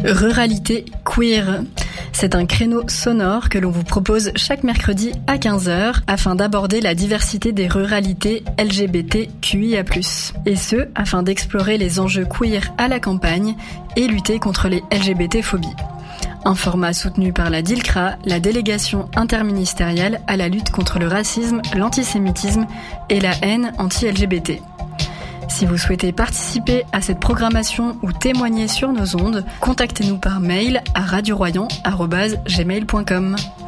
Ruralité queer. C'est un créneau sonore que l'on vous propose chaque mercredi à 15h afin d'aborder la diversité des ruralités LGBTQIA+. Et ce, afin d'explorer les enjeux queer à la campagne et lutter contre les LGBT-phobies. Un format soutenu par la DILCRA, la délégation interministérielle à la lutte contre le racisme, l'antisémitisme et la haine anti-LGBT. Si vous souhaitez participer à cette programmation ou témoigner sur nos ondes, contactez-nous par mail à radioroyan@gmail.com.